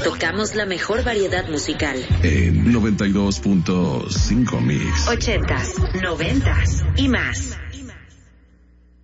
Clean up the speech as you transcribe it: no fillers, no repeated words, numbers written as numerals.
tocamos la mejor variedad musical. En 92.5 Mix. 80s, 90s y más.